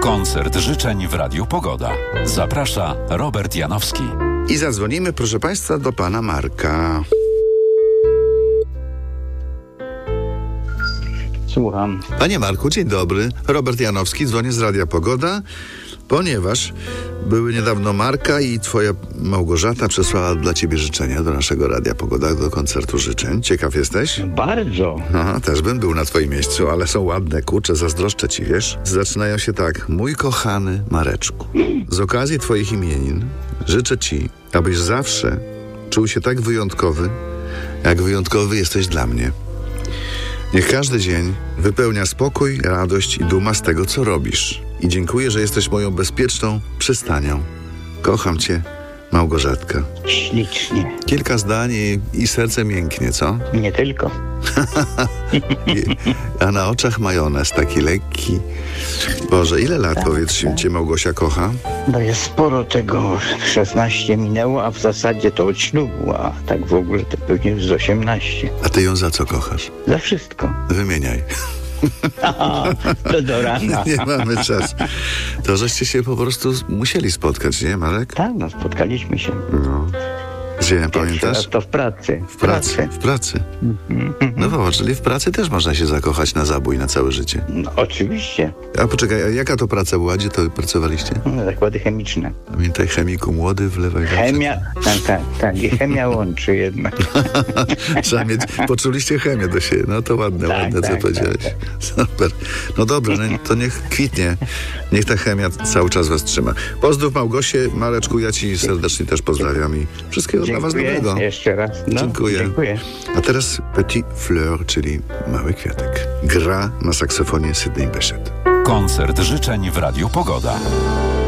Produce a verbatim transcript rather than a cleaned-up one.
Koncert życzeń w Radiu Pogoda. Zaprasza Robert Janowski. I zadzwonimy, proszę Państwa, do pana Marka. Słucham. Panie Marku, dzień dobry. Robert Janowski, dzwonię z Radia Pogoda, ponieważ były niedawno Marka i twoja Małgorzata przesłała dla ciebie życzenia do naszego Radia Pogoda, do koncertu życzeń. Ciekaw jesteś? Bardzo. Aha, też bym był na twoim miejscu, ale są ładne, kurczę, zazdroszczę ci, wiesz? Zaczynają się tak. Mój kochany Mareczku, z okazji twoich imienin życzę ci, abyś zawsze czuł się tak wyjątkowy, jak wyjątkowy jesteś dla mnie. Niech każdy dzień wypełnia spokój, radość i duma z tego, co robisz. I dziękuję, że jesteś moją bezpieczną przystanią. Kocham cię, Małgorzatka. Ślicznie. Kilka zdań i, i serce mięknie, co? Nie tylko. I, a na oczach majonez taki lekki. Boże, ile lat, tak, powiedz tak. cię, Małgosia kocha? No jest sporo tego. szesnaście minęło, a w zasadzie to od ślubu, a tak w ogóle to pewnie już z osiemnaście. A ty ją za co kochasz? Za wszystko. Wymieniaj. Aha, to do rana. Nie mamy czasu. To żeście się po prostu musieli spotkać, nie, Marek? Tak, no spotkaliśmy się. No. Gdzie, pamiętasz? To w pracy. W pracy. W pracy. No popatrz, czyli w pracy też można się zakochać na zabój na całe życie. No oczywiście. A poczekaj, a jaka to praca była? Gdzie to pracowaliście? No, zakłady chemiczne. Pamiętaj, chemiku młody, wlewaj. Chemia, tak, tak, tak. I chemia łączy jednak. Trzeba mieć, poczuliście chemię do siebie. No to ładne, tak, ładne, tak, co powiedziałeś. Tak, tak. Super. No dobrze, no, to niech kwitnie. Niech ta chemia cały czas was trzyma. Pozdrów Małgosię, Mareczku, ja ci serdecznie też pozdrawiam i wszystkiego dla was dobrego. Jeszcze raz. No, dziękuję. dziękuję. A teraz Petit Fleur, czyli mały kwiatek. Gra na saksofonie Sydney Bechet. Koncert życzeń w Radiu Pogoda.